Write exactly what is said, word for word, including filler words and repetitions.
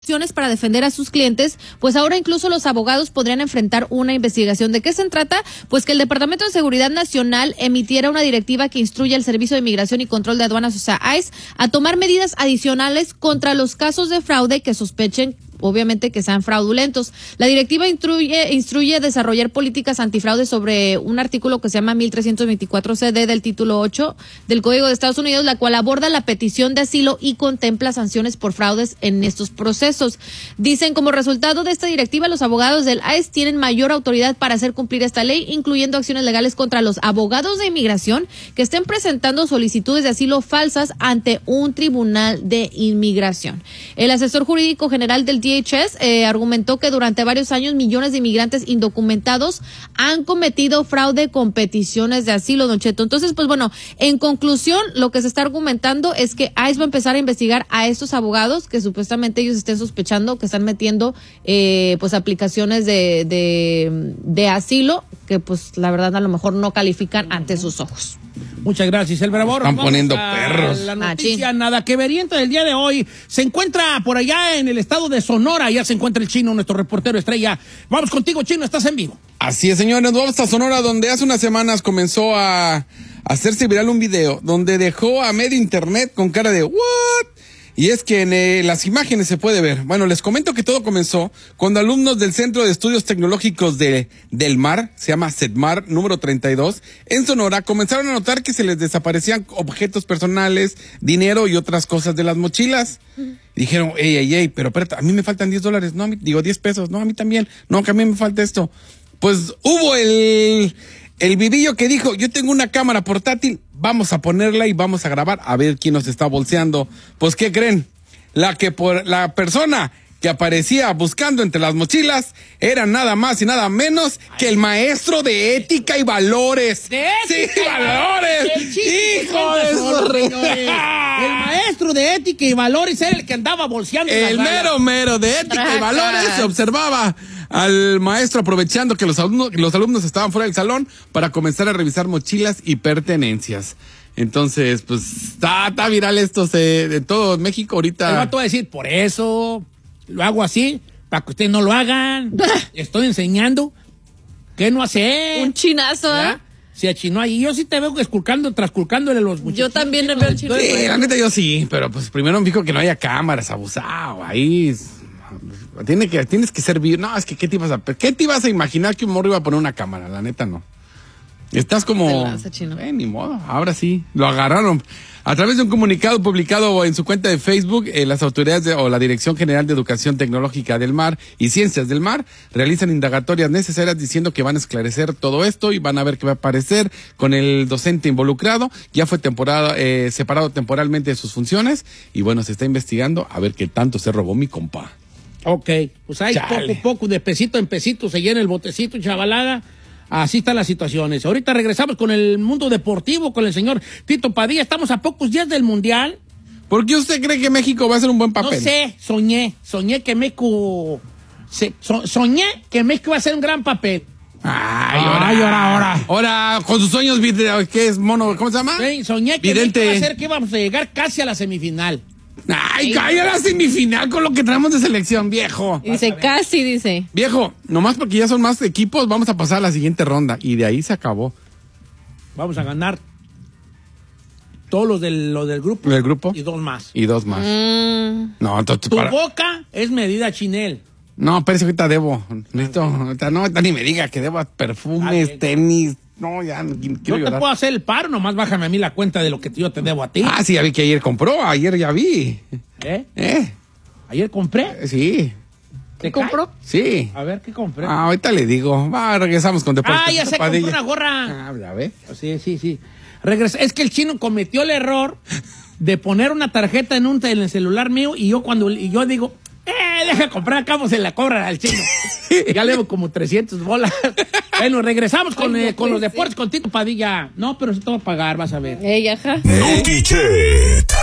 para defender a sus clientes, pues ahora incluso los abogados podrían enfrentar una investigación. ¿De qué se trata? Pues que el Departamento de Seguridad Nacional emitiera una directiva que instruye al Servicio de Inmigración y Control de Aduanas, o sea, I C E, a tomar medidas adicionales contra los casos de fraude que sospechen, obviamente, que sean fraudulentos. La directiva instruye, instruye desarrollar políticas antifraude sobre un artículo que se llama mil trescientos veinticuatro C D del título ocho del Código de Estados Unidos, la cual aborda la petición de asilo y contempla sanciones por fraudes en estos procesos. Dicen, como resultado de esta directiva, los abogados del I C E tienen mayor autoridad para hacer cumplir esta ley, incluyendo acciones legales contra los abogados de inmigración que estén presentando solicitudes de asilo falsas ante un tribunal de inmigración. El asesor jurídico general del D H S eh, argumentó que durante varios años millones de inmigrantes indocumentados han cometido fraude con peticiones de asilo, Don Cheto. Entonces, pues bueno, en conclusión, lo que se está argumentando es que I C E va a empezar a investigar a estos abogados que supuestamente ellos estén sospechando que están metiendo eh, pues aplicaciones de, de, de asilo que pues la verdad a lo mejor no califican ante sus ojos. Muchas gracias, el Bravor. Están poniendo perros. La noticia ah, nada que veriente del día de hoy se encuentra por allá en el estado de Sonora. Ya se encuentra el Chino, nuestro reportero estrella. Vamos contigo, Chino, estás en vivo. Así es, señores, vamos a Sonora, donde hace unas semanas comenzó a hacerse viral un video donde dejó a medio internet con cara de ¿what? Y es que en eh, las imágenes se puede ver. Bueno, les comento que todo comenzó cuando alumnos del Centro de Estudios Tecnológicos de Del Mar, se llama CEDMAR, número treinta y dos, en Sonora, comenzaron a notar que se les desaparecían objetos personales, dinero y otras cosas de las mochilas. Uh-huh. Dijeron, ey, ey, ey, pero espérate, a mí me faltan diez dólares, no, a mí, digo diez pesos, no, a mí también, no, que a mí me falta esto. Pues hubo el... El vivillo que dijo, yo tengo una cámara portátil, vamos a ponerla y vamos a grabar a ver quién nos está bolseando. Pues, ¿qué creen? La que por la persona que aparecía buscando entre las mochilas era nada más y nada menos que el maestro de ética y valores. ¿De ética sí, y valores? El ¡hijo de eso! El maestro de ética y valores era el que andaba bolseando. El mero mero de ética y valores se observaba al maestro aprovechando que los alumnos, los alumnos estaban fuera del salón para comenzar a revisar mochilas y pertenencias. Entonces, pues, está, está viral esto se, de todo México ahorita. El vato va a decir, por eso lo hago así, para que ustedes no lo hagan. Estoy enseñando qué no hacer. Un chinazo, ¿eh? Se achinó ahí. Yo sí te veo esculcando, trasculcándole los muchachos. Yo también le veo el chino. Sí, la neta yo sí, pero pues primero me dijo que no haya cámaras, abusado, ahí... Tiene que, tienes que servir. No, es que ¿qué te ibas a qué te ibas a imaginar que un morro iba a poner una cámara? La neta no. Estás como lanza, eh, ni modo, ahora sí, lo agarraron. A través de un comunicado publicado en su cuenta de Facebook, eh, las autoridades de, o la Dirección General de Educación Tecnológica del Mar y Ciencias del Mar realizan indagatorias necesarias diciendo que van a esclarecer todo esto y van a ver qué va a aparecer con el docente involucrado. Ya fue temporada, eh, separado temporalmente de sus funciones y bueno, se está investigando a ver qué tanto se robó mi compa. Ok, pues ahí Chale. poco a poco, de pesito en pesito, se llena el botecito, chavalada. Así están las situaciones. Ahorita regresamos con el mundo deportivo, con el señor Tito Padilla. Estamos a pocos días del Mundial. ¿Por qué usted cree que México va a hacer un buen papel? No sé, soñé, soñé que México, se, so, soñé que México va a hacer un gran papel. Ay, ahora, ay, ahora, ahora. Ahora, con sus sueños, ¿qué es mono? ¿Cómo se llama? Sí, soñé que Vidente. México va a hacer que íbamos a llegar casi a la semifinal. Ay, sí. Cállate a la semifinal con lo que traemos de selección, viejo. Dice, casi, dice. Viejo, nomás porque ya son más equipos, vamos a pasar a la siguiente ronda. Y de ahí se acabó. Vamos a ganar todos los del, los del grupo. ¿Del grupo? Y dos más. Y dos más. Mm. No, entonces... Tu para... boca es medida Chinel. No, pero eso ahorita debo. Listo. Ahorita, no, ahorita ni me diga que debo perfumes, ah, tenis... No, ya no quiero Yo llorar. te puedo hacer el paro, nomás bájame a mí la cuenta de lo que yo te debo a ti. Ah, sí, ya vi que ayer compró, ayer ya vi. ¿Eh? ¿Eh? ¿Ayer compré? Sí. ¿Te compró? Sí. A ver, ¿qué compré? Ah, ahorita le digo. Va, regresamos con Deportes. Ah, ya se compró una gorra. Ah, ya ve. Sí, sí, sí. Regresa. Es que el chino cometió el error de poner una tarjeta en un en el celular mío y yo cuando y yo digo, eh, deja comprar, acá se la cobran al chino. Ya le debo como trescientas bolas. Bueno, regresamos con, Ay, no eh, con los deportes con Tito Padilla. No, pero se te va a pagar, vas a ver. Ey, ajá. Notichet.